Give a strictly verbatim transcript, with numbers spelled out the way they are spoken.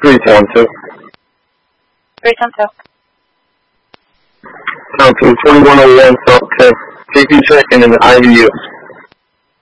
three one two. three one two. Counting forty-one oh one, South ten. K P check and an I V U.